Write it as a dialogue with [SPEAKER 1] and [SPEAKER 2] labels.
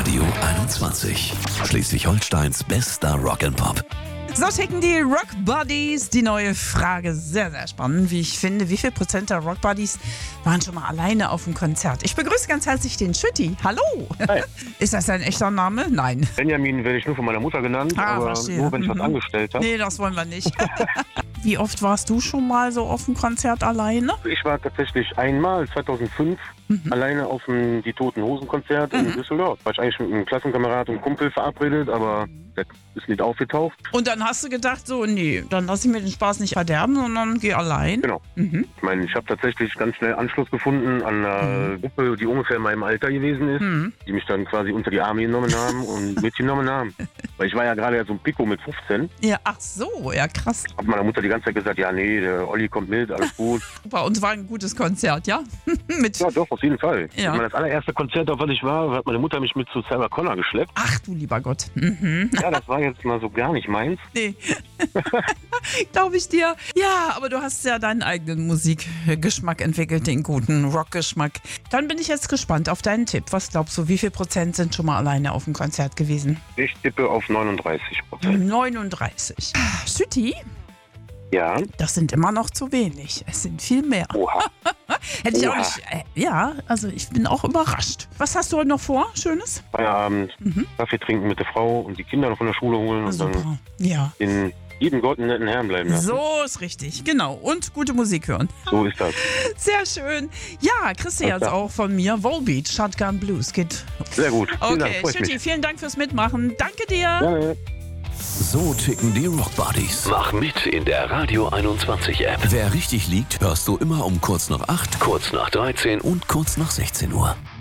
[SPEAKER 1] Radio 21. Schleswig-Holsteins bester Rock'n'Pop.
[SPEAKER 2] So ticken die Rock Buddies. Die neue Frage, sehr, sehr spannend, wie ich finde. Wie viel Prozent der Rock Buddies waren schon mal alleine auf dem Konzert? Ich begrüße ganz herzlich den Schütti. Hallo.
[SPEAKER 3] Hi.
[SPEAKER 2] Ist das dein echter Name? Nein.
[SPEAKER 3] Benjamin werde ich nur von meiner Mutter genannt, aber
[SPEAKER 2] verstehe.
[SPEAKER 3] nur wenn ich was angestellt habe.
[SPEAKER 2] Nee, das wollen wir nicht. Wie oft warst du schon mal so auf dem Konzert alleine?
[SPEAKER 3] Ich war tatsächlich einmal 2005 alleine auf dem Die Toten Hosen Konzert in Düsseldorf. War ich eigentlich mit einem Klassenkamerad und Kumpel verabredet, aber der ist nicht aufgetaucht.
[SPEAKER 2] Und dann hast du gedacht, so, nee, dann lass ich mir den Spaß nicht verderben, sondern geh allein.
[SPEAKER 3] Genau. Ich meine, ich habe tatsächlich ganz schnell Anschluss gefunden an eine Gruppe, die ungefähr in meinem Alter gewesen ist, die mich dann quasi unter die Arme genommen haben und mitgenommen haben. Weil ich war ja gerade so ein Pico mit 15.
[SPEAKER 2] Ja, ach so, ja krass.
[SPEAKER 3] Hab meiner Mutter die ganze Zeit gesagt, ja nee, der Olli kommt mit, alles gut.
[SPEAKER 2] Super, und es war ein gutes Konzert, ja? Mit
[SPEAKER 3] Ja doch, auf jeden Fall.
[SPEAKER 2] Ja.
[SPEAKER 3] Ich meine, das allererste Konzert, auf was ich war, hat meine Mutter mich mit zu Sarah Connor geschleppt.
[SPEAKER 2] Ach du lieber Gott.
[SPEAKER 3] Ja, das war jetzt mal so gar nicht meins.
[SPEAKER 2] Nee. Glaube ich dir. Ja, aber du hast ja deinen eigenen Musikgeschmack entwickelt, den guten Rockgeschmack. Dann bin ich jetzt gespannt auf deinen Tipp. Was glaubst du, wie viel Prozent sind schon mal alleine auf dem Konzert gewesen?
[SPEAKER 3] Ich tippe auf 39%.
[SPEAKER 2] 39. Süti,
[SPEAKER 3] Ja.
[SPEAKER 2] das sind immer noch zu wenig. Es sind viel mehr.
[SPEAKER 3] Oha.
[SPEAKER 2] Hätte ich auch
[SPEAKER 3] Oha.
[SPEAKER 2] nicht. Ja, also ich bin auch überrascht. Was hast du heute noch vor? Schönes?
[SPEAKER 3] Feierabend, Kaffee trinken mit der Frau und die Kinder noch von der Schule holen und dann
[SPEAKER 2] Super. Ja.
[SPEAKER 3] in jedem Gott einen netten Herrn bleiben lassen.
[SPEAKER 2] So ist richtig, genau. Und gute Musik hören.
[SPEAKER 3] So ist das.
[SPEAKER 2] Sehr schön. Ja, kriegst du jetzt auch von mir. Volbeat, Shotgun Blues. Geht.
[SPEAKER 3] Sehr gut. Vielen Dank,
[SPEAKER 2] Okay,
[SPEAKER 3] freue ich
[SPEAKER 2] Schütti,
[SPEAKER 3] mich.
[SPEAKER 2] vielen Dank fürs Mitmachen. Danke dir.
[SPEAKER 3] Gerne.
[SPEAKER 1] So ticken die Rock Buddies.
[SPEAKER 4] Mach mit in der Radio 21 App.
[SPEAKER 1] Wer richtig liegt, hörst du immer um kurz nach 8,
[SPEAKER 4] Kurz nach 13
[SPEAKER 1] und kurz nach 16 Uhr.